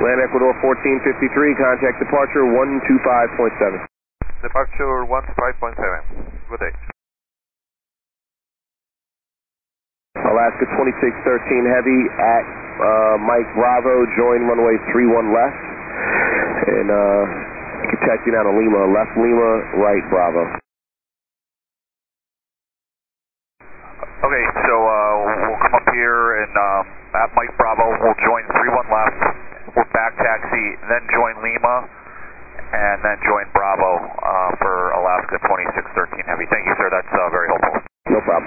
Land Ecuador 1453, contact departure 125.7. Departure 125.7. Good day. Alaska 2613 Heavy at Mike Bravo, join runway 31 left, and taxiing out of Lima, left Lima, right Bravo. Okay, so we'll come up here and at Mike Bravo, we'll join 31 left, we'll back taxi, then join Lima, and then join Bravo for Alaska 2613 Heavy. Thank you, sir. That's very helpful.